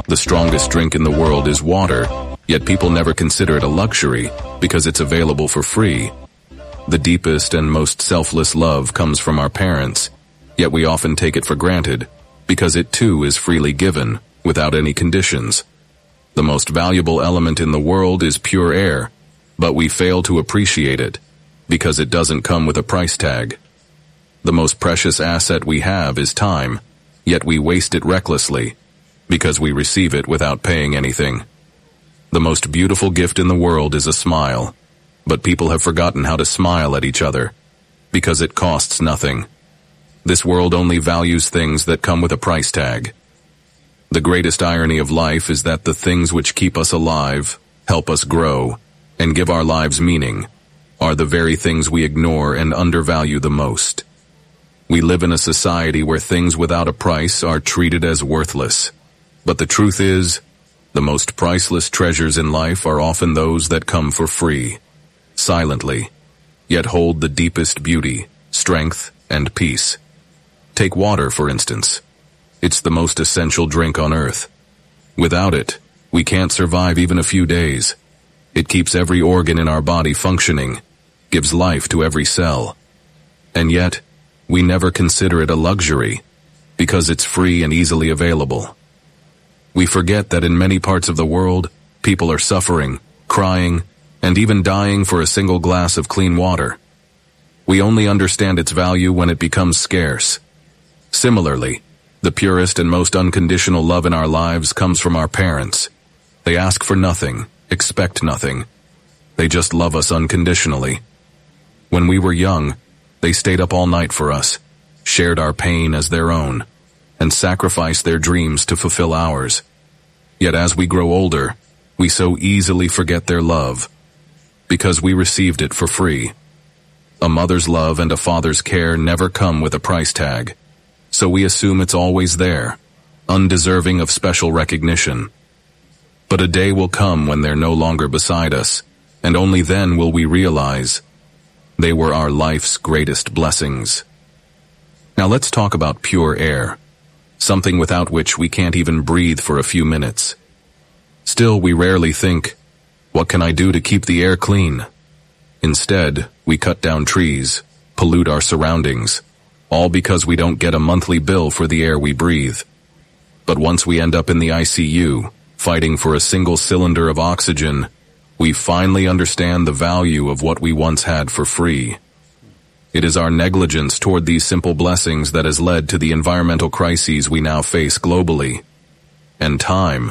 The strongest drink in the world is water, yet people never consider it a luxury because it's available for free. The deepest and most selfless love comes from our parents, yet we often take it for granted because it too is freely given, without any conditions. The most valuable element in the world is pure air, but we fail to appreciate it because it doesn't come with a price tag. The most precious asset we have is time, yet we waste it recklessly because we receive it without paying anything. The most beautiful gift in the world is a smile, but people have forgotten how to smile at each other because it costs nothing. This world only values things that come with a price tag. The greatest irony of life is that the things which keep us alive, help us grow, and give our lives meaning are the very things we ignore and undervalue the most. We live in a society where things without a price are treated as worthless. But the truth is, the most priceless treasures in life are often those that come for free, silently, yet hold the deepest beauty, strength, and peace. Take water, for instance. It's the most essential drink on earth. Without it, we can't survive even a few days. It keeps every organ in our body functioning, gives life to every cell. And yet, we never consider it a luxury, because it's free and easily available. We forget that in many parts of the world, people are suffering, crying, and even dying for a single glass of clean water. We only understand its value when it becomes scarce. Similarly, the purest and most unconditional love in our lives comes from our parents. They ask for nothing, expect nothing. They just love us unconditionally. When we were young, they stayed up all night for us, shared our pain as their own, and sacrificed their dreams to fulfill ours. Yet as we grow older, we so easily forget their love, because we received it for free. A mother's love and a father's care never come with a price tag, so we assume it's always there, undeserving of special recognition. But a day will come when they're no longer beside us, and only then will we realize they were our life's greatest blessings. Now let's talk about pure air, something without which we can't even breathe for a few minutes. Still, we rarely think, what can I do to keep the air clean? Instead, we cut down trees, pollute our surroundings, all because we don't get a monthly bill for the air we breathe. But once we end up in the ICU, fighting for a single cylinder of oxygen, we finally understand the value of what we once had for free. It is our negligence toward these simple blessings that has led to the environmental crises we now face globally. And time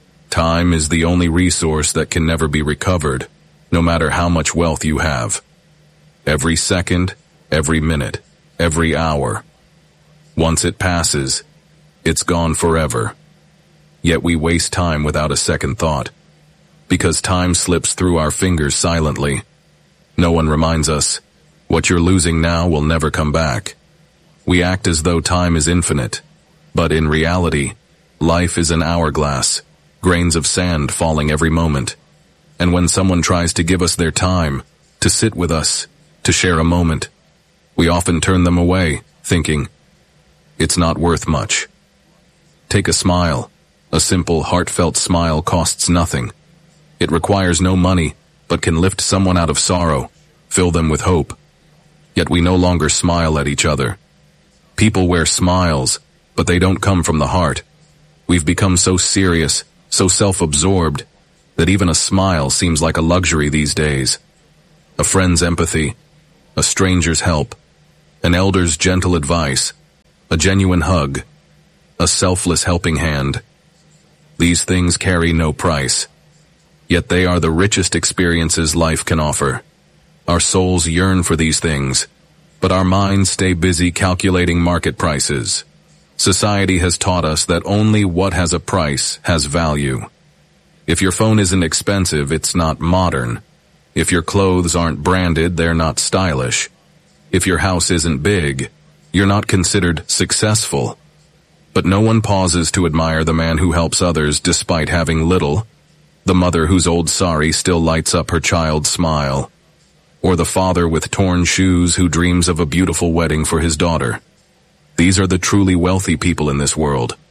is the only resource that can never be recovered, no matter how much wealth you have. Every second, every minute, every hour. Once it passes, it's gone forever. Yet we waste time without a second thought, because time slips through our fingers silently. No one reminds us, what you're losing now will never come back. We act as though time is infinite, but in reality, life is an hourglass, grains of sand falling every moment. And when someone tries to give us their time, to sit with us, to share a moment, we often turn them away, thinking, it's not worth much. Take a smile. A simple, heartfelt smile costs nothing. It requires no money, but can lift someone out of sorrow, fill them with hope. Yet we no longer smile at each other. People wear smiles, but they don't come from the heart. We've become so serious, so self-absorbed, that even a smile seems like a luxury these days. A friend's empathy, a stranger's help, an elder's gentle advice, a genuine hug, a selfless helping hand. These things carry no price, yet they are the richest experiences life can offer. Our souls yearn for these things, but our minds stay busy calculating market prices. Society has taught us that only what has a price has value. If your phone isn't expensive, it's not modern. If your clothes aren't branded, they're not stylish. If your house isn't big, you're not considered successful. But no one pauses to admire the man who helps others despite having little, the mother whose old sari still lights up her child's smile, or the father with torn shoes who dreams of a beautiful wedding for his daughter. These are the truly wealthy people in this world,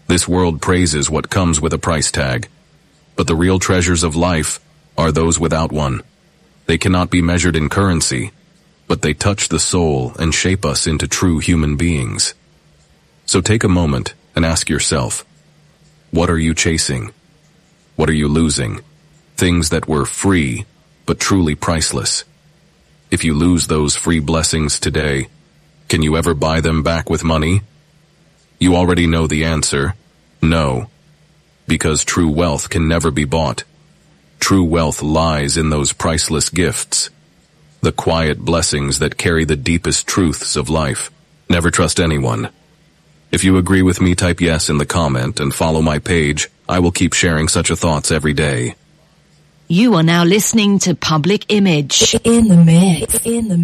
This world praises what comes with a price tag, but the real treasures of life are those without one. They cannot be measured in currency, but they touch the soul and shape us into true human beings. So take a moment and ask yourself, what are you chasing? What are you losing? Things that were free, but truly priceless. If you lose those free blessings today, can you ever buy them back with money? You already know the answer, no. Because true wealth can never be bought. True wealth lies in those priceless gifts, the quiet blessings that carry the deepest truths of life. Never trust anyone. If you agree with me, type yes in the comment and follow my page. I will keep sharing such thoughts every day. You are now listening to Public Image. In the mix.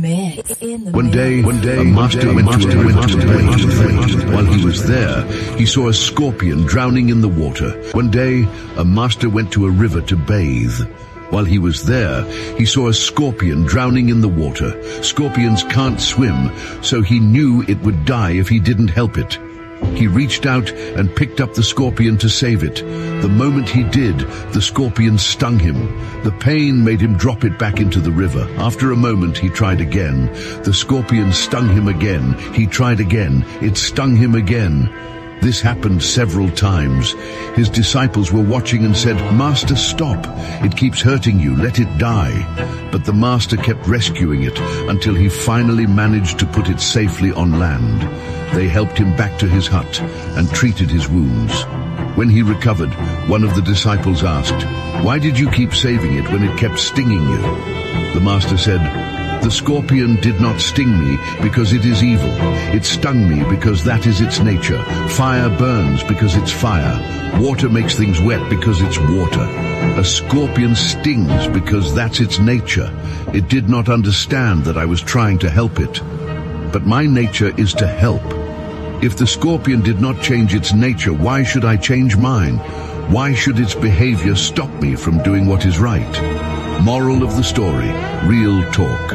One day, a master went to a river to bathe. While he was there, he saw a scorpion drowning in the water. One day, a master went to a river to bathe. While he was there, he saw a scorpion drowning in the water. Scorpions can't swim, so he knew it would die if he didn't help it. He reached out and picked up the scorpion to save it. The moment he did, the scorpion stung him. The pain made him drop it back into the river. After a moment, he tried again. The scorpion stung him again. He tried again. It stung him again. This happened several times. His disciples were watching and said, "Master, stop. It keeps hurting you. Let it die." But the master kept rescuing it until he finally managed to put it safely on land. They helped him back to his hut and treated his wounds. When he recovered, one of the disciples asked, "Why did you keep saving it when it kept stinging you?" The master said, "The scorpion did not sting me because it is evil. It stung me because that is its nature. Fire burns because it's fire. Water makes things wet because it's water. A scorpion stings because that's its nature. It did not understand that I was trying to help it. But my nature is to help. If the scorpion did not change its nature, why should I change mine? Why should its behavior stop me from doing what is right?" Moral of the story, real talk.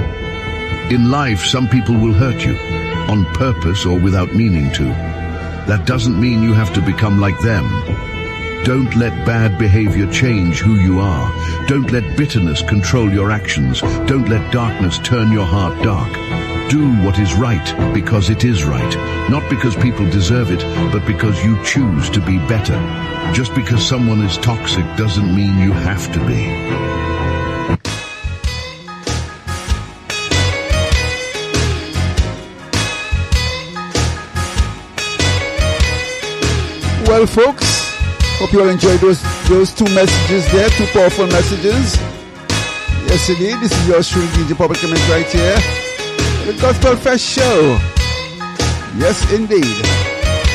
In life, some people will hurt you, on purpose or without meaning to. That doesn't mean you have to become like them. Don't let bad behavior change who you are. Don't let bitterness control your actions. Don't let darkness turn your heart dark. Do what is right because it is right. Not because people deserve it, but because you choose to be better. Just because someone is toxic doesn't mean you have to be. Well, folks, hope you all enjoyed those two messages there, two powerful messages. Yes, indeed. This is yours truly, DJ Public Image, right here. The Gospel Fest Show. Yes, indeed.